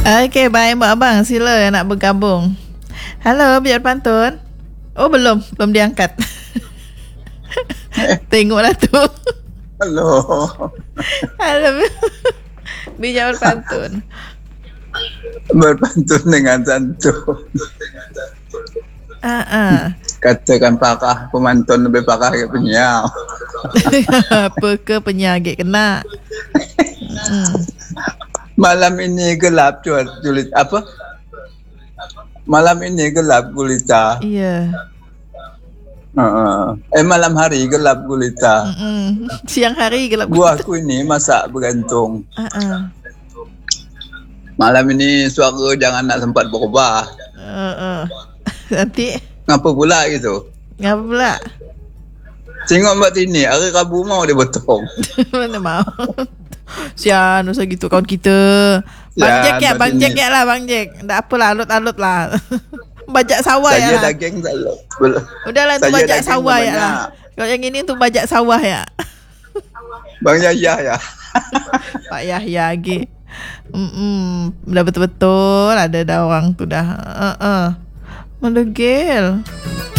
Okey, baik mak abang, sila yang nak bergabung. Halo, biar pantun. Oh, belum diangkat. Tengoklah tu. Halo. Biar pantun. Berpantun dengan santun. Katakan pakar pemantun lebih pakar ke penyiar. Apa ke penyakit kena? Malam ini gelap julit apa? Malam ini gelap gulita. Ya. Malam hari gelap gulita. Siang hari gelap gulita. Buahku ini masak bergantung. Malam ini suara jangan nak sempat berubah. Nanti ngapa pula gitu? Ngapa pula? Tengok Mbak Tini, hari Rabu mau dia potong. Mana mau. Sian usah gitu kawan kita. Bang Jack ya, Bang Jack lah Bang Jack. Tak apalah, alut-alut lah. Bajak sawah ya lah. Saya daging tak lah. Udahlah tu bajak sawah ya lah. Kalau yang ini tu bajak sawah ya. Bang Yahya ya. Pak Yahya lagi. Dah betul-betul ada dah orang tu dah. Melegil.